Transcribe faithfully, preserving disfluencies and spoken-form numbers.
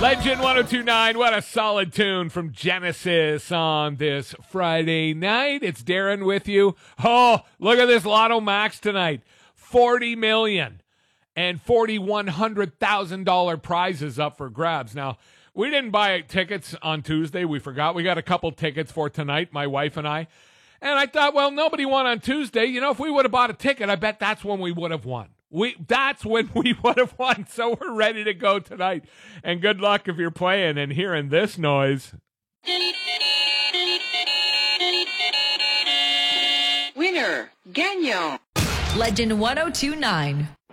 Legend one oh two point nine, what a solid tune from Genesis on this Friday night. It's Darren with you. Oh, look at this Lotto Max tonight. forty million dollars and forty-one hundred thousand dollars prizes up for grabs. Now, we didn't buy tickets on Tuesday. We forgot. We got a couple tickets for tonight, my wife and I. And I thought, well, nobody won on Tuesday. You know, if we would have bought a ticket, I bet that's when we would have won. We That's when we would have won, so we're ready to go tonight. And good luck if you're playing and hearing this noise. Winner, gagnant. Legend one oh two point nine.